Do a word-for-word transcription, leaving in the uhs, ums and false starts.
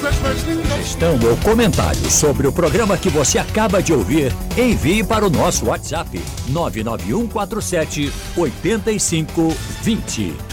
Sugestão ou comentário sobre o programa que você acaba de ouvir, envie para o nosso WhatsApp nove nove um quatro sete oito cinco dois zero.